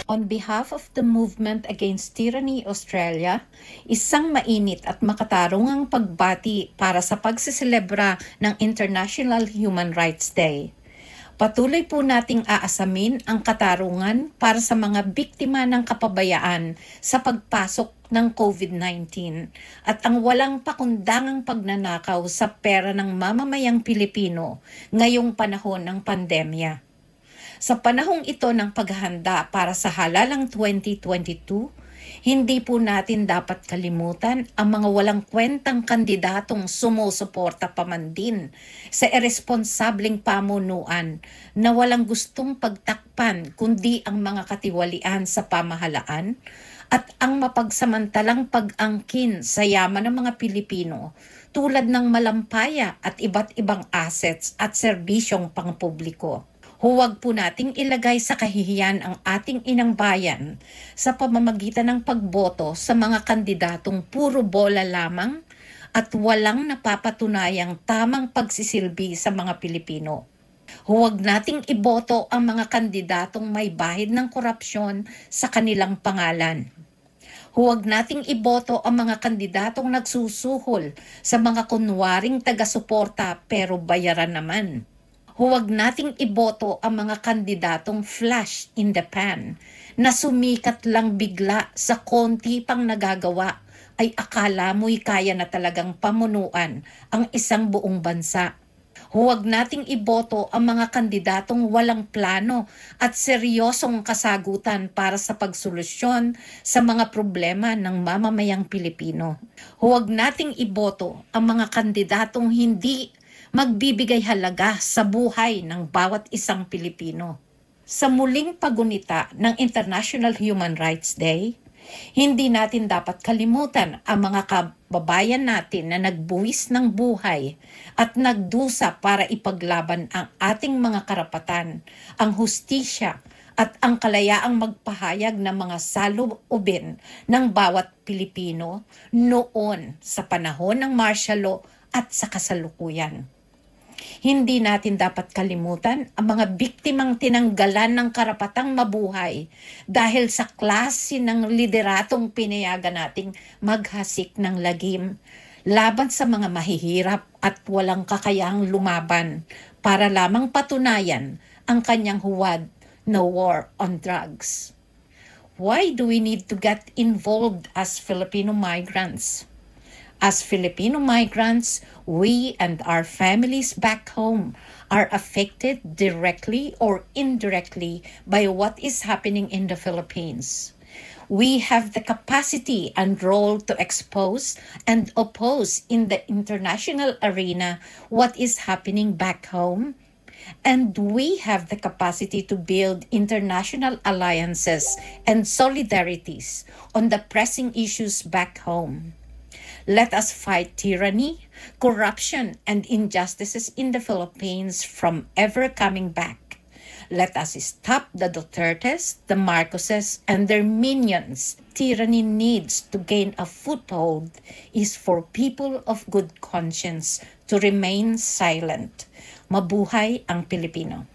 On behalf of the Movement Against Tyranny Australia, isang mainit at makatarungang pagbati para sa pagsiselebra ng International Human Rights Day. Patuloy po nating aasamin ang katarungan para sa mga biktima ng kapabayaan sa pagpasok ng COVID-19 at ang walang pakundangang pagnanakaw sa pera ng mamamayang Pilipino ngayong panahon ng pandemya. Sa panahong ito ng paghahanda para sa halalang 2022, hindi po natin dapat kalimutan ang mga walang kwentang kandidatong sumusuporta pa man din sa iresponsableng pamunuan na walang gustong pagtakpan kundi ang mga katiwalian sa pamahalaan at ang mapagsamantalang pag-angkin sa yaman ng mga Pilipino tulad ng malampaya at iba't ibang assets at serbisyong pangpubliko. Huwag po nating ilagay sa kahihiyan ang ating inang bayan sa pamamagitan ng pagboto sa mga kandidatong puro bola lamang at walang napapatunayang tamang pagsisilbi sa mga Pilipino. Huwag nating iboto ang mga kandidatong may bahid ng korupsyon sa kanilang pangalan. Huwag nating iboto ang mga kandidatong nagsusuhol sa mga kunwaring taga-suporta pero bayaran naman. Huwag nating iboto ang mga kandidatong flash in the pan na sumikat lang bigla sa konti pang nagagawa ay akala mo'y kaya na talagang pamunuan ang isang buong bansa. Huwag nating iboto ang mga kandidatong walang plano at seryosong kasagutan para sa pagsolusyon sa mga problema ng mamamayang Pilipino. Huwag nating iboto ang mga kandidatong hindi magbibigay halaga sa buhay ng bawat isang Pilipino. Sa muling pagunita ng International Human Rights Day, hindi natin dapat kalimutan ang mga kababayan natin na nagbuwis ng buhay at nagdusa para ipaglaban ang ating mga karapatan, ang hustisya at ang kalayaang magpahayag ng mga saloobin ng bawat Pilipino noon sa panahon ng martial law at sa kasalukuyan. Hindi natin dapat kalimutan ang mga biktimang tinanggalan ng karapatang mabuhay dahil sa klase ng lideratong pinayagan nating maghasik ng lagim laban sa mga mahihirap at walang kakayahang lumaban para lamang patunayan ang kanyang huwad na war on drugs. Why do we need to get involved as Filipino migrants? As Filipino migrants, we and our families back home are affected directly or indirectly by what is happening in the Philippines. We have the capacity and role to expose and oppose in the international arena what is happening back home. And we have the capacity to build international alliances and solidarities on the pressing issues back home. Let us fight tyranny, corruption, and injustices in the Philippines from ever coming back. Let us stop the Dutertes, the Marcoses, and their minions. Tyranny needs to gain a foothold is for people of good conscience to remain silent. Mabuhay ang Pilipino.